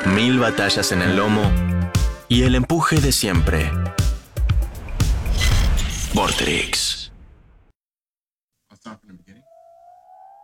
1000 batallas en el lomo y el empuje de siempre. Vorterix.